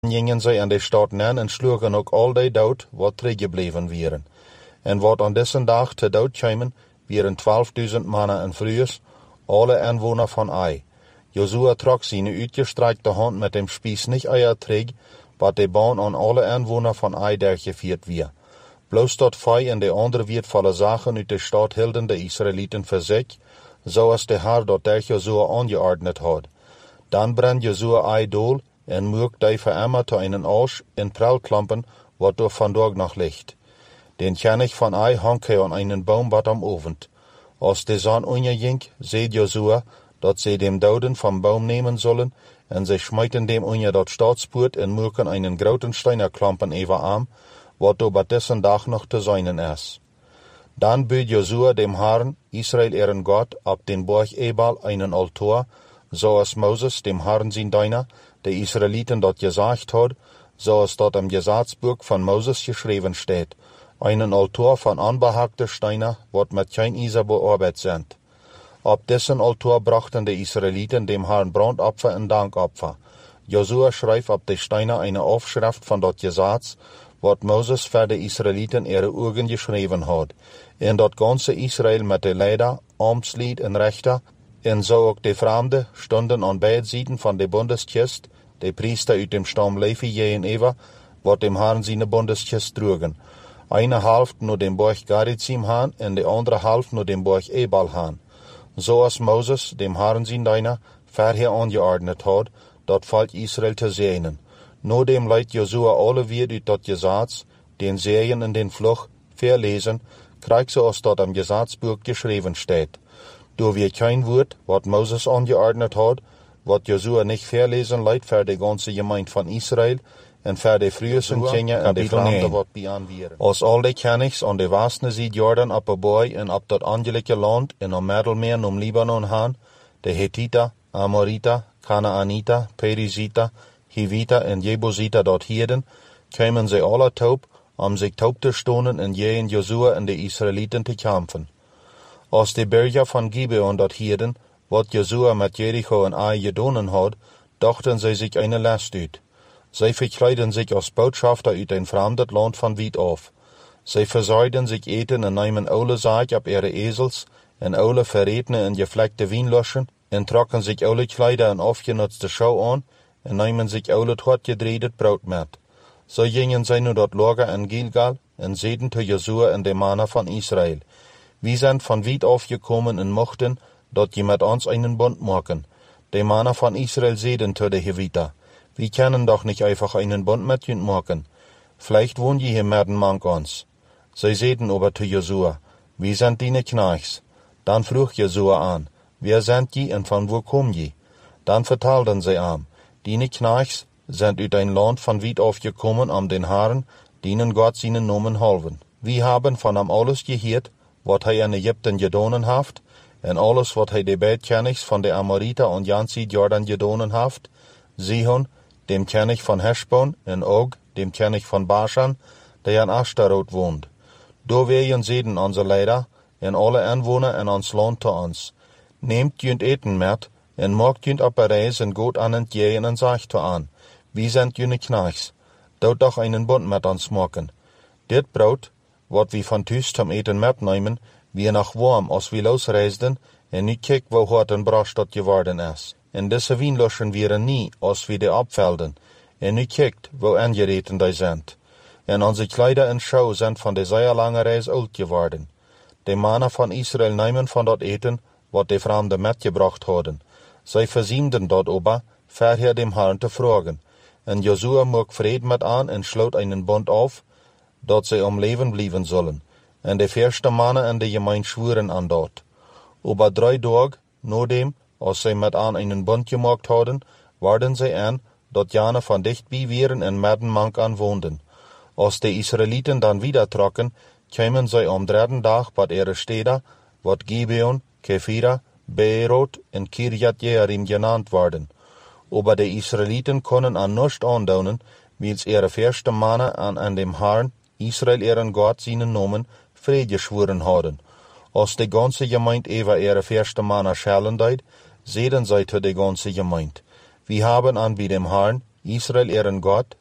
gingen zij aan de stad neer en sloegen ook al die dood wat teruggebleven waren. En wat aan dessen dag te dood kwamen, waren 12.000 mannen en vrouwen, alle inwoner van Ai. Josua trok zijn uitgestrekte hand met dem Spieß nicht eier terug, wat de baan aan alle inwoner van Ai durchgeführt weer. Bloos dat vij en de andere wertvolle zaken uit de stad hielden de Israëlieten voor zich, zoals de Heer dat durch Josua aangeordnet had. Dan brengt Josua Ai dool en moekt die voor immer te einen Arsch in Prellklampen, wat door vandaag nog ligt. Den König van Ai hang hij aan einen Baum wat am Ovend. Als de zon onderging, zei Josua, dat zij dem Douden vom Baum nemen sollen, en zij schmeiten dem onder dat Staatspoort en moeken einen groten Steinerklampen even aan, wat door bij dessen dag nog te zijnen is. Dan beudt Josua dem Herrn, Israel ihren Gott, ab den Berg Ebal einen Altar, zoals Moses dem Herrn zijn Diener, de Israëlieten dat gezegd had, zoals dat im Gesetzbuch von Moses geschreven steht, einen Altar von anbehackte Steine, wat met kein Iser bearbeitet sind. Ab dessen Altar brachten de Israëlieten dem Herrn Brandopfer en Dankopfer. Josua schreef op de Steine eine Aufschrift von dat Gesetz, wat Moses für de Israëlieten ihre Augen geschreven had. En dat ganze Israël met de Leider, Amtslied en Rechter, en zo ook de Fremden stonden aan beide Seiten van de Bundeskist, de Priester uit dem Stamm Levi gegenüber, wat dem Herrn seine Bundeskist trugen. Eine halft naar dem Berg Gerizim haan en de andere halft naar dem Berg Ebal haan. Zoals Moses dem Herrn zijn Diener vorher angeordnet had, dat Volk Israel te zegenen. No dem leidt Josua alle weer uit dat Gesetz, den Segen en den Fluch, verlesen, krijgt zoals dat am Gesetzbuch geschreven steht. Door wir kein Wort, wat Moses angeordnet had, wat Josua nicht verlesen leidt für de ganze Gemeinde van Israel, en voor de Frühsten Kinder en de Fremden wat beanwieren. Als al de Königs aan de westelijke zijde Jordan op de boy en op dat angelijke land en am Middelmeer om Libanon haan, de Hethiter, Amoriter, Kanaaniter, Periziter, Hiviter en Jebusiter dort hielden, kwamen zij alle taub, om zich taub te stonen en jeen Josua en de Israëlieten te kämpfen. Als de Berger van Gibeon dort hielden, wat Josua met Jericho en Ai gedonen had, dachten zij zich eine last uit. Zij verkleiden zich als Botschafter uit een vreemd land van weit af. Zij verzeiden zich eten en nemen oude zaak op ihre Esels en oude verretene en gevlekte Wienloschen en trokken zich oude Kleider en afgenutzte Schau aan en nemen zich oude totgedredet Brood met. Zo gingen zij nu dat Lager in Gilgal en zeiden te Josua en de mannen van Israël: Wir sind von weit af gekommen en mochten dat je met ons einen Bund maken. De mannen van Israël zeiden te de Hiviter: Wir können doch nicht einfach einen Bund mit jünd machen. Vielleicht wohnen je hier mehr mank uns. Sie zeiden aber zu Josua: Wir sind deine Knechts. Dann frug Josua an: Wer sind je und von wo kommen je? Dann vertelden sie ihm: Deine Knechts sind uit ein Land von weit af gekommen, den Herren, denen Gott seinen Namen halven. Wir haben von ihm alles gehört, wat hij in Ägypten gedonen haft, en alles wat hij de beide Königs von de Amoriter und Jansid Jordan gedonen haft, Sihon, dem König von Heshbon, en Og, dem König von Bashan, der in Ashtarot wohnt. Do wegen zeden onze Leider, en alle Anwohner in ons Land te ons. Nehmt jünd eten met, en maakt jünd op reis en goed aan het jeen en sagt te aan: Wie sind jüne Knechts? Dout doch einen Bund mit ons maken. Dit Brot, wat wir von Tüs zum Eten mitnehmen, wir noch warm, als wir losreisden, en nu kijk wo hart en brasch dat geworden is. En diese Wienloschen wären nie, als wir die abvelden, en nu kijkt wo angereten die sind. En onze Kleider en Schau sind von der sehr langen Reis alt geworden. De Mannen von Israel nehmen von dat Eten, wat de Fremden mitgebracht hadden. Zij versiemden dat ober, vorher dem Herrn te fragen. En Josua mocht vrede met aan en sloot einen Bund auf, dat zij om leven blijven zullen. En de eerste mannen in de gemeente schwuren aan dat. Over 3 dagen, nadem, als zij met aan einen Bund gemaakt hadden, waren zij aan, dat jane van dichtbij waren en midden mank aan woonden. Als de Israëlieten dan wieder trokken, kwamen zij om 3 dag bij ihre steden, wat Gibeon, Kephira, Beerot en Kirjat Jearim genannt worden. Aber de Israëlieten konden aan nichts aandoen, wils ihre eerste mannen aan dem Herrn, Israel ihren Gott seinen Namen, vrede geschworen hadden. Als de ganze Gemeinde über ihre eerste mannen schellen deed, zeiden zij te de ganze Gemeinde: Wir haben an wie dem Herrn, Israel ihren Gott,